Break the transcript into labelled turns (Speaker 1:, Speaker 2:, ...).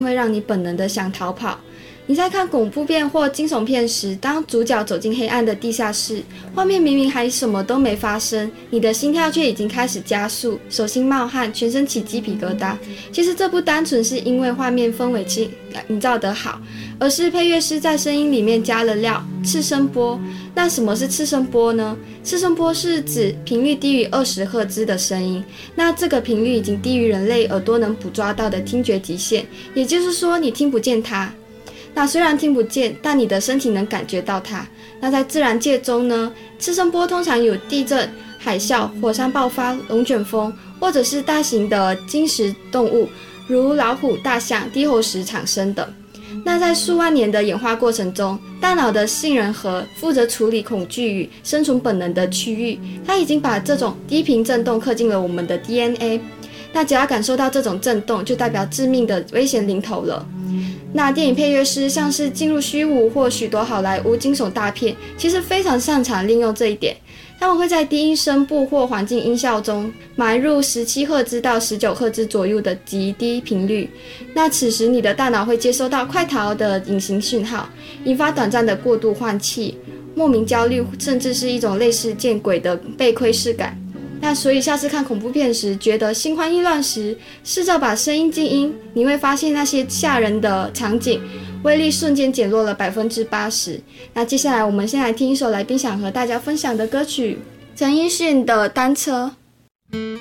Speaker 1: 会让你本能的想逃跑。你在看恐怖片或惊悚片时，当主角走进黑暗的地下室，画面明明还什么都没发生，你的心跳却已经开始加速，手心冒汗，全身起鸡皮疙瘩。其实这不单纯是因为画面氛围营造得好，而是配乐师在声音里面加了料，次声波。那什么是次声波呢？次声波是指频率低于20赫兹的声音，那这个频率已经低于人类耳朵能捕捉到的听觉极限，也就是说你听不见它。那虽然听不见，但你的身体能感觉到它。那在自然界中呢，次声波通常有地震、海啸、火山爆发、龙卷风，或者是大型的惊食动物，如老虎、大象、低喉石产生的。那在数万年的演化过程中，大脑的杏仁核负责处理恐惧与生存本能的区域，它已经把这种低频振动刻进了我们的 DNA。那只要感受到这种振动，就代表致命的危险临头了。那电影配乐师像是进入虚无或许多好莱坞惊悚大片，其实非常擅长利用这一点。他们会在低音声部或环境音效中埋入17赫兹到19赫兹左右的极低频率。那此时你的大脑会接收到快逃的隐形讯号，引发短暂的过度换气、莫名焦虑，甚至是一种类似见鬼的被窥视感。那所以下次看恐怖片时觉得心慌意乱时，试着把声音静音，你会发现那些吓人的场景威力瞬间减弱了 80%。 那接下来我们先来听一首来宾想和大家分享的歌曲，陈奕迅的《单车》。